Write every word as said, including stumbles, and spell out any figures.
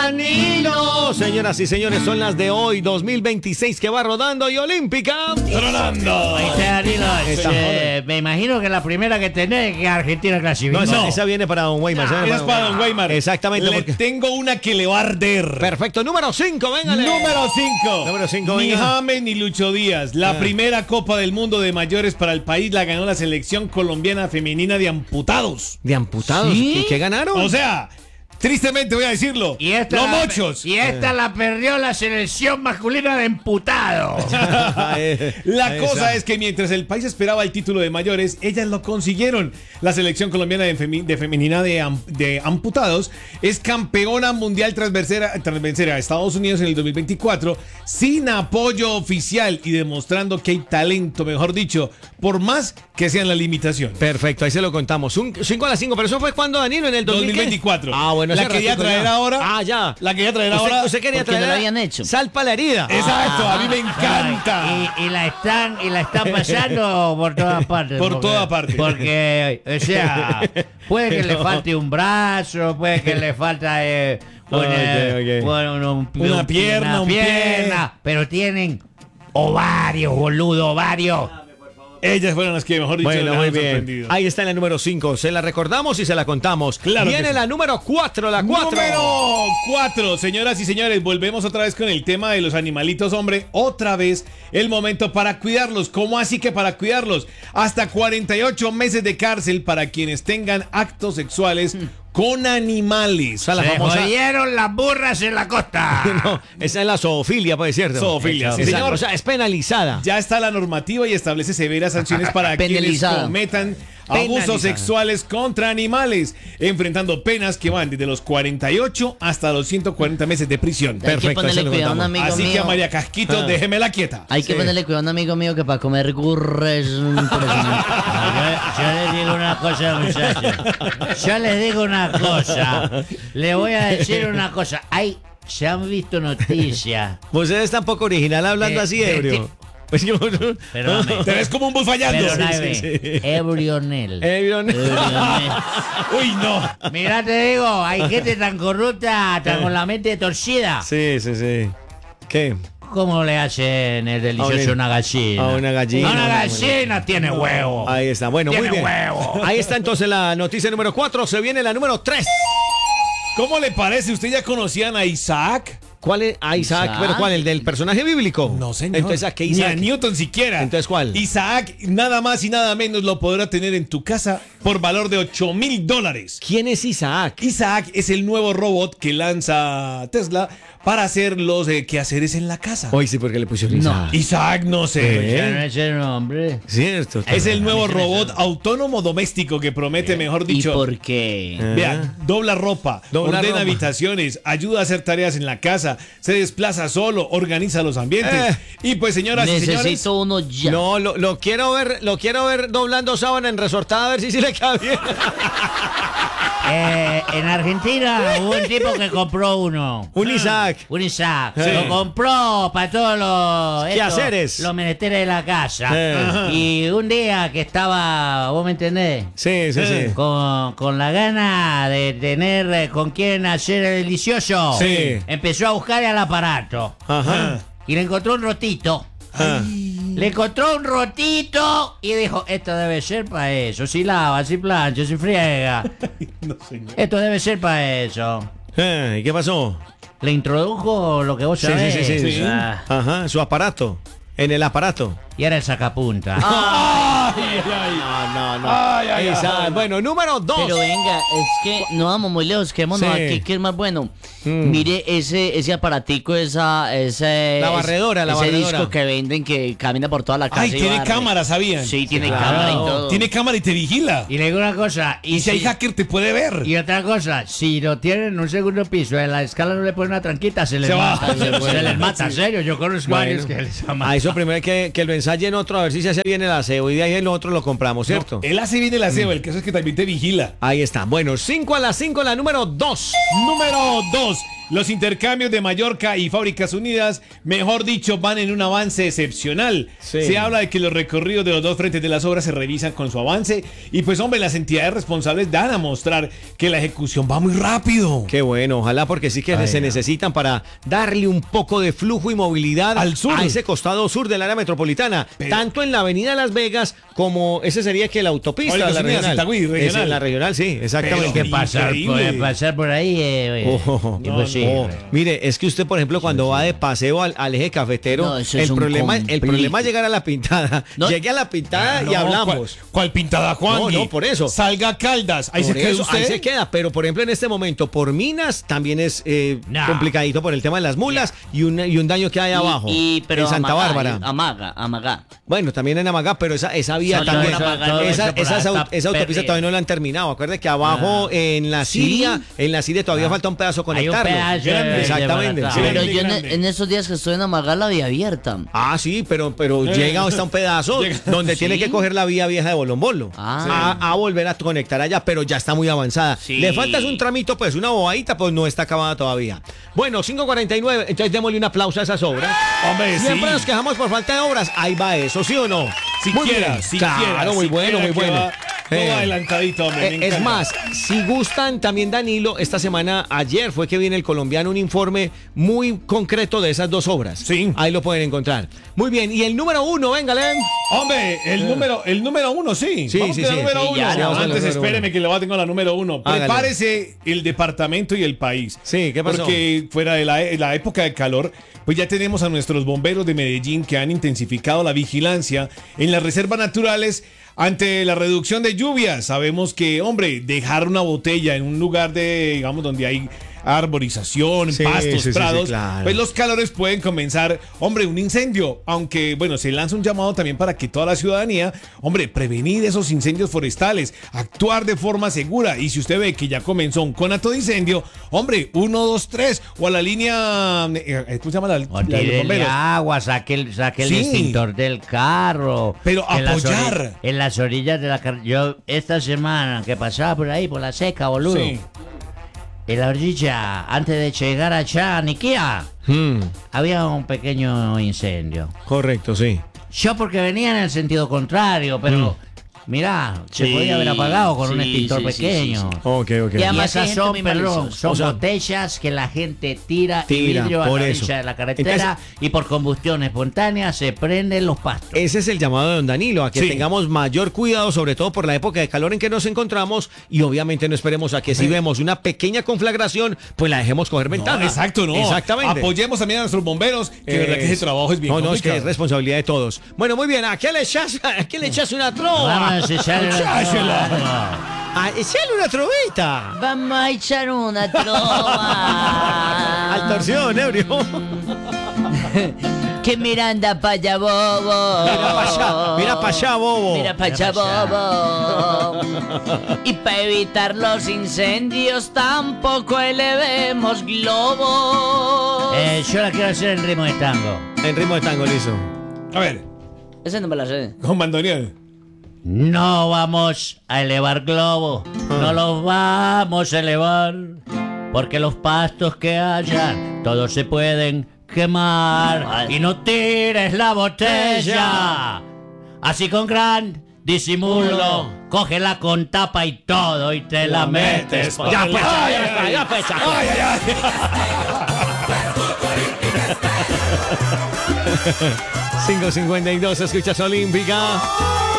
Danilo. Señoras y señores, son las de hoy, dos mil veintiséis, que va rodando y olímpica. Tronando. Ahí está, Danilo. Está Eh, me imagino que la primera que tenés es que Argentina clasificó. No, esa, No. esa viene para Don Weimar. esa viene Es para Don Weimar. Exactamente. Le porque- tengo una que le va a arder. Perfecto. Número cinco, véngale. Número cinco. Número cinco, Ni venga. James ni Lucho Díaz. La Ah. primera Copa del Mundo de mayores para el país la ganó la selección colombiana femenina de amputados. ¿De amputados? ¿Sí? ¿Y qué ganaron? O sea, tristemente voy a decirlo. Y esta los la- mochos. Y esta la perdió la selección masculina de emputados. La Ahí cosa está. es que mientras el país esperaba el título de mayores, ellas lo consiguieron. La selección colombiana de, femi- de femenina de, am- de amputados es campeona mundial tras vencer, a, tras vencer a Estados Unidos en el dos mil veinticuatro sin apoyo oficial y demostrando que hay talento, mejor dicho, por más que sean las limitaciones. Perfecto, ahí se lo contamos. cinco a las cinco, pero eso fue cuando, Danilo, en el dos mil dos mil veinticuatro. Ah, bueno, la hace quería ratico traer ya. ahora. Ah, ya. La quería traer Usted, ahora. usted quería porque traer no la a- habían hecho. Sal para la herida. Exacto, a mí me encanta. Y, y la están y la están pasando por todas partes. Por porque- todas partes. Porque, o sea, puede que le falte un brazo, puede que le falta eh, una, Ok, ok. bueno, un- Una un- pierna, una un pie. pierna, pero tienen ovarios, boludo, ovarios. Ellas fueron las que, mejor dicho, Bueno, le muy han bien. sorprendido. Ahí está en la número cinco. Se la recordamos y se la contamos. Claro Viene que sí. la número cuatro, la cuatro. Número cuatro, señoras y señores, volvemos otra vez con el tema de los animalitos, hombre. Otra vez el momento para cuidarlos. ¿Cómo así que para cuidarlos? Hasta cuarenta y ocho meses de cárcel para quienes tengan actos sexuales con animales. O sea, la Se famosa... jodieron las burras en la costa. No, esa es la zoofilia, pues, ¿cierto? Zoofilia, sí, Exacto. señor. O sea, es penalizada. Ya está la normativa y establece severas sanciones para quienes Penalizada. cometan Penalizada. abusos sexuales contra animales, enfrentando penas que van desde los cuarenta y ocho hasta los ciento cuarenta meses de prisión. Hay que Perfecto, ponerle eso lo cuidado a un contamos. amigo Así mío. que a María Casquito, Ah. déjemela quieta. Hay que Sí. ponerle cuidado a un amigo mío que para comer gurra es un impresionante. Yo, yo les digo una cosa, muchachos. Yo les digo una cosa. Le voy a decir una cosa. Hay, se han visto noticias. Usted es tan poco original hablando De- así, de- ebrio. de- Pues yo- Perdóname. Te ves como un bus fallando. Pero Sí, Naive, sí, sí. Ebrionel. Ebrio. Ebrionel. Uy, no. Mira, te digo, hay gente tan corrupta, tan con la mente torcida. Sí, sí, sí. ¿Qué? ¿Cómo le hacen el delicioso a una gallina? A una gallina. A una gallina tiene huevo. Ahí está. Bueno, muy Tiene bien. huevo. Ahí está entonces la noticia número cuatro. Se viene la número tres. ¿Cómo le parece? ¿Usted ya conocían a Isaac? ¿Cuál es? Ah, Isaac. Isaac. ¿Pero cuál? ¿El del personaje bíblico? No, señor. Entonces, ¿a qué Ni Isaac? a Newton siquiera. Entonces, ¿cuál? Isaac, nada más y nada menos lo podrá tener en tu casa por valor de ocho mil dólares. ¿Quién es Isaac? Isaac es el nuevo robot que lanza Tesla para hacer los eh, quehaceres en la casa. Hoy sí, porque le pusieron Isaac. Isaac, no sé. ¿Eh? Ya no es el nombre. Cierto. Es el nuevo A mí se me robot suena. autónomo doméstico que promete, mejor ¿Y dicho. por qué? Eh. Vea, dobla ropa, Dobla ordena ropa. habitaciones, ayuda a hacer tareas en la casa, se desplaza solo, organiza los ambientes. Eh. Y pues, señoras y señores, Necesito uno ya. No, lo, lo quiero ver, lo quiero ver doblando sábana en resortada a ver si se le cae bien. Eh, en Argentina hubo un tipo que compró uno. Un Isaac. Un Isaac. Sí. Lo compró para todos los... esto, Quehaceres. Los menesteres de la casa. Eh. Y un día que estaba, ¿vos me entendés? Sí, sí, sí. Con, con la gana de tener eh, con quién hacer el delicioso. Sí. Empezó a buscar el aparato. Ajá. Y le encontró un rotito. Ah. Le encontró un rotito y dijo, esto debe ser para eso. Si lava, si plancha, si friega. no, señor. Esto debe ser para eso. Eh, ¿Y qué pasó? Le introdujo lo que vos Sí, sabés. sí, sí, sí. Sí. Ah, Ajá, su aparato. En el aparato. y era el sacapunta. Ah. Ay, ay, No, no, no. Ay, ay, Isaac. ay. Bueno, número dos. Pero venga, es que no vamos muy lejos, quedémonos Sí. aquí, que es más bueno. Mm. Mire ese ese aparatico, esa, ese, La barredora, la ese barredora. disco que venden que camina por toda la casa. Ay, y tiene barre. cámara, ¿sabían? Sí, tiene Claro. cámara y todo. Tiene cámara y te vigila. Y le digo una cosa. Y si hay hacker te puede ver. Y otra cosa, si lo tienen en un segundo piso, en la escala no le ponen una tranquita, se les Se va. mata. Se, Se se puede. les mata, en serio. Yo conozco Bueno. varios que les han A eso primero hay que, que lo ensayen otro, a ver si se hace bien el aseo. Y de ahí el otro lo compramos, ¿cierto? Él hace bien el aseo, el caso es que también te vigila. Ahí está. Bueno, cinco a las cinco, la número dos. Número dos. Los intercambios de Mallorca y Fábricas Unidas, mejor dicho, van en un avance excepcional. Sí. Se habla de que los recorridos de los dos frentes de las obras se revisan con su avance y pues hombre, las entidades responsables dan a mostrar que la ejecución va muy rápido. Qué bueno, ojalá porque sí que Ay, se no. necesitan para darle un poco de flujo y movilidad Al sur. a ese costado sur del área metropolitana, Pero- tanto en la avenida Las Vegas como ese sería que la autopista, Fábricas la Unidas, regional. Itagüí, regional. Esa es la regional, sí, exactamente. Pero- Que pasar, Increíble. por, pasar por ahí eh, Oh, imposible. Oh, mire, es que usted, por ejemplo, cuando va de paseo al, al eje cafetero, No, eso el, es un problema, el complique. problema es llegar a la pintada. No. Llegue a la pintada y No, hablamos. ¿Cuál, cuál pintada, Juan? No, no, por eso. Salga a Caldas. Ahí Por se queda eso, usted. ahí se queda, pero por ejemplo en este momento por Minas también es eh, No. complicadito por el tema de las mulas y un, y un daño que hay abajo Y, y- pero en Santa Amagá, Bárbara. y- Amagá, Amagá. Bueno, también en Amagá, pero esa, esa vía No, también, todo eso- todo esa, eso por esas ahí au- está esa autopista perdido. todavía no la han terminado. Acuérdate que abajo en la ¿Sí? Siria, en la Siria todavía falta un pedazo Hay un conectarlo. pedazo Grande. de- Exactamente, de sí. Pero Grande, yo en, grande. en esos días que estoy en Amagá la vía abierta. Ah, sí, pero, pero llega hasta un pedazo Llega- donde ¿Sí? tiene que coger la vía vieja de Bolombolo Ah. a, a volver a conectar allá, pero ya está muy avanzada. Sí. Le falta es un tramito, pues una bobadita, pues no está acabada todavía. Bueno, cinco cuarenta y nueve, entonces démosle un aplauso a esas obras. Hombre, Siempre sí. nos quejamos por falta de obras. Ahí va eso, ¿sí o no? Muy Siquiera, bien. siquiera. Claro, muy bueno, siquiera muy que bueno. va Todo Eh. adelantadito, hombre. Eh, me es encanta. más, si gustan también Danilo, esta semana, ayer fue que viene el colombiano un informe muy concreto de esas dos obras. Sí. Ahí lo pueden encontrar. Muy bien, y el número uno, véngale. Hombre, el número, el número uno, sí. Sí, Vamos sí, con sí. el número Sí, uno. ya, Sí, vamos al Antes número espéreme uno. que le voy a tengo la número uno. Hágale. Prepárese el departamento y el país. Sí, ¿qué pasó? Porque fuera de la, la época de calor, pues ya tenemos a nuestros bomberos de Medellín que han intensificado la vigilancia en las reservas naturales ante la reducción de lluvias. Sabemos que, hombre, dejar una botella en un lugar de, digamos, donde hay arborización, Sí, pastos, sí, sí, sí, prados, claro. pues los calores pueden comenzar, hombre, un incendio. Aunque, bueno, se lanza un llamado también para que toda la ciudadanía, hombre, prevenir esos incendios forestales, actuar de forma segura. Y si usted ve que ya comenzó un conato de incendio, hombre, uno, dos, tres, o a la línea, eh, ¿cómo se llama la, O la de los tírele bomberos? agua, saque el, saque el Sí. extintor del carro. Pero En las apoyar. ori- En las orillas de la carretera. Yo, esta semana que pasaba por ahí, por la seca, boludo. Sí. En la orilla, antes de llegar allá a Niquía, Hmm, había un pequeño incendio. correcto, sí. Yo porque venía en el sentido contrario, pero mirá, se Sí, podía haber apagado con un sí, extintor sí, sí, pequeño. sí, sí. Ok, ok. Y Y además hay esas gente son, muy perdón, maliciosa. son O sea- botellas que la gente tira, y Tira, vidrio a por la eso. orilla de la carretera y por combustión espontánea se prenden los pastos. Ese es el llamado de don Danilo, a que Sí. tengamos mayor cuidado, sobre todo por la época de calor en que nos encontramos, y obviamente no esperemos a que si vemos una pequeña conflagración, pues la dejemos coger ventaja. No, exacto, no. Exactamente. Apoyemos también a nuestros bomberos, que de verdad que ese Es- trabajo es bien No, no, es que complicado. es responsabilidad de todos. Bueno, muy bien, ¿a qué le echas, a qué le echas una trova? Vamos a echar el- Echásela. A echarle una trovita. Vamos a echar una trova. Al torsión, ebrio. Que Miranda pa' allá, bobo. Mira pa' allá, mira pa' allá, bobo. Mira pa' allá, bobo. Y para evitar los incendios tampoco elevemos globos. Eh, yo la quiero hacer en ritmo de tango. En ritmo de tango, listo. A ver, Ese no me la sé. con bandoneón. No vamos a elevar globos, no los vamos a elevar, porque los pastos que hayan, todos se pueden quemar. Ay. Y no tires la botella. Así con gran disimulo, cógela con tapa y todo y te la metes. por Ya, el- pues, ya, ya, está, ya, pues, ya, pues. cinco cincuenta y dos, escuchas Olímpica.